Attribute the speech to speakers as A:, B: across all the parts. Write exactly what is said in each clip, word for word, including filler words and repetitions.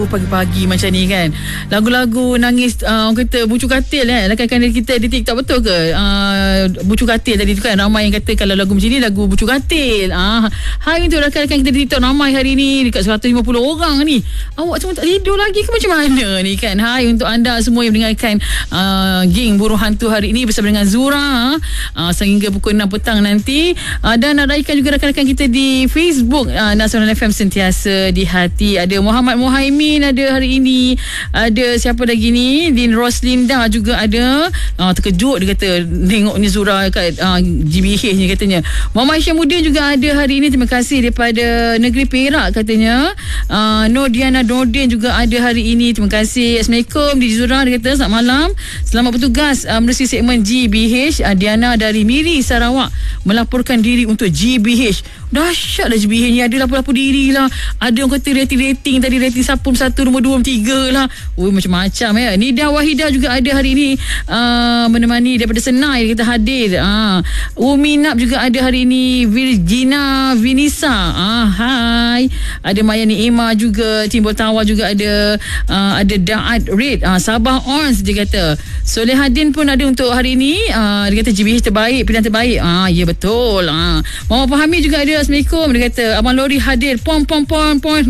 A: pagi-pagi macam ni kan. Lagu-lagu nangis uh, orang kata bucu katil eh. Rakan-rakan kita di TikTok, betul ke? Uh, bucu katil tadi tu kan. Ramai yang kata kalau lagu macam ni lagu bucu katil. Uh, hai untuk rakan-rakan kita di TikTok ramai hari ni dekat seratus lima puluh orang ni. Awak semua tak tidur lagi ke macam mana ni kan? Hai untuk anda semua yang mendengarkan uh, geng Buruh Hantu hari ini bersama dengan Zura uh, sehingga pukul enam petang nanti. Uh, dan nak raikan juga rakan-rakan kita di Facebook uh, Nasional F M Sentiasa di Hati. Ada Muhammad Muhaimin ada hari ini. Ada siapa lagi ni? Din Roslinda juga ada. Uh, terkejut dia kata tengok ni Zura kat uh, G B H ni katanya. Muhammad Syamuddin juga ada hari ini. Terima kasih daripada Negeri Perak katanya. Uh, Nur Diana Nordin juga ada hari ini. Terima kasih. Assalamualaikum di Zura, dia kata selamat malam. Selamat bertugas uh, menerusi segmen G B H. uh, Diana dari Miri Sarawak melaporkan diri untuk G B H. Dahsyat lah G B H ni. Ada lapor-lapor diri lah. Ada orang kata rating-rating tadi, rating sapum satu, nombor dua, tiga lah. Oh, macam-macam ya. Nida Wahida juga ada hari ini uh, menemani daripada Senai. Dia kata hadir. uh. Umi Nap juga ada hari ini. Virgina Vinisa. uh, Hai. Ada Maya Ni'imah juga. Timbul Tawa juga ada. uh, Ada Da'at Red. uh, Sabah Ons dia kata. Solehadin pun ada untuk hari ini. uh, Dia kata G B H terbaik, pilihan terbaik. Ah, ya betul. Ah, Muhammad Fahmi juga ada. Assalamualaikum. Dia kata Abang Lori hadir. Pom pom pom pom.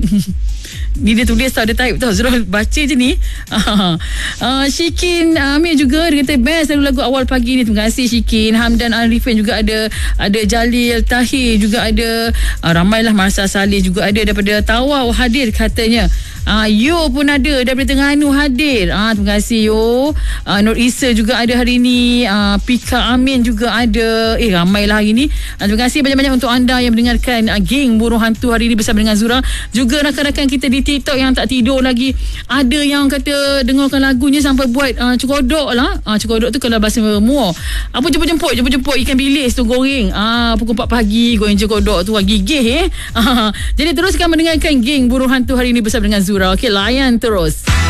A: Ni dia tulis tau, dia type tau. Zura baca je ni. uh, Syikin Amir juga dia kata best lagu lagu awal pagi ni. Terima kasih Syikin. Hamdan Arifin juga ada. Ada Jalil Tahir juga ada. uh, Ramailah. Marsa Salih juga ada daripada Tawau hadir katanya. Uh, Yo pun ada daripada Terengganu hadir. uh, Terima kasih Yo. uh, Nur Isa juga ada hari ni. uh, Pika Amin juga ada. Eh ramailah hari ni. uh, Terima kasih banyak-banyak untuk anda yang mendengarkan uh, geng Buruh Hantu hari ni bersama dengan Zura. Juga rakan-rakan kita di TikTok yang tak tidur lagi. Ada yang kata dengarkan lagunya sampai buat uh, cekodok lah. uh, Cekodok tu kalau bahasa Muar apa, jemput-jemput Jemput-jemput ikan bilis tu goreng. uh, Pukul empat pagi goreng cekodok tu. Gigih eh. uh, Jadi teruskan mendengarkan geng Buruh Hantu hari ni bersama dengan Zura. Okey, layan terus.